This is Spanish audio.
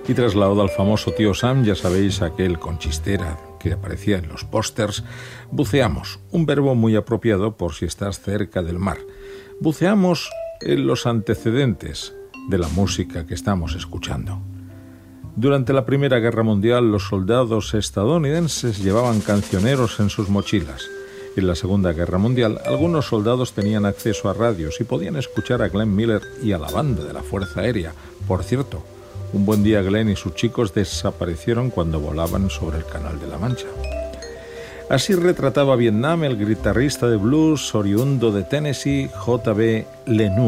Y tras la oda al famoso tío Sam, ya sabéis, aquel con chistera que aparecía en los pósters, buceamos, un verbo muy apropiado por si estás cerca del mar. Buceamos en los antecedentes de la música que estamos escuchando. Durante la Primera Guerra Mundial, los soldados estadounidenses llevaban cancioneros en sus mochilas. En la Segunda Guerra Mundial, algunos soldados tenían acceso a radios y podían escuchar a Glenn Miller y a la banda de la Fuerza Aérea. Por cierto, un buen día Glenn y sus chicos desaparecieron cuando volaban sobre el Canal de la Mancha. Así retrataba Vietnam el guitarrista de blues oriundo de Tennessee, J.B. Lenoir.